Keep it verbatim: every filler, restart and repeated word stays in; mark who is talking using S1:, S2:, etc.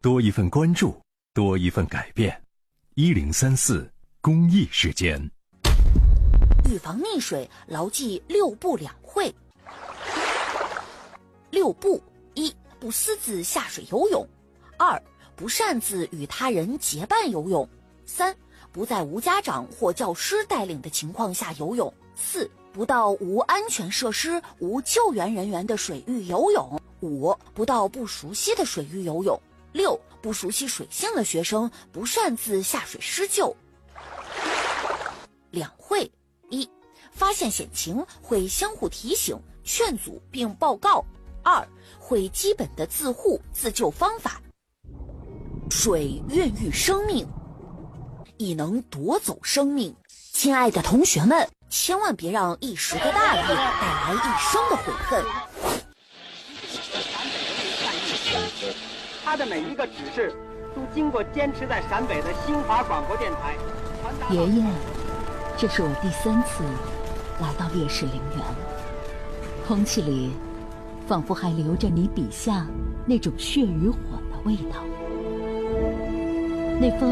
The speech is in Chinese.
S1: 多一份关注，多一份改变。一零三四公益时间。
S2: 预防溺水，牢记六不两会。六不：一、不私自下水游泳；二、不擅自与他人结伴游泳；三、不在无家长或教师带领的情况下游泳；四、不到无安全设施、无救援人员的水域游泳；五、不到不熟悉的水域游泳；六、不熟悉水性的学生不擅自下水施救。两会：一、发现险情会相互提醒、劝阻并报告；二、会基本的自护自救方法。水孕育生命，亦能夺走生命。亲爱的同学们，千万别让一时的大意带来一生的悔恨。
S3: 他的每一个指示都经过坚持在陕北的新华广播电台。
S4: 爷爷，这是我第三次来到烈士陵园，空气里仿佛还留着你笔下那种血与火的味道。那封